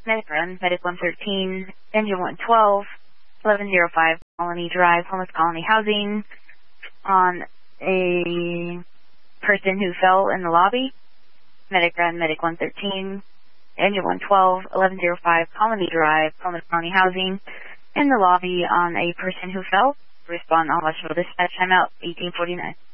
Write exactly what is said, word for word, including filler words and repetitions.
Medic Run, Medic one thirteen, Engine one twelve, eleven oh five, Colony Drive, Homeless Colony Housing, on a person who fell in the lobby. Medic Run, Medic one thirteen, Engine one twelve, eleven oh five, Colony Drive, Homeless Colony Housing, in the lobby on a person who fell. Respond all Washington Dispatch, time out eighteen forty-nine.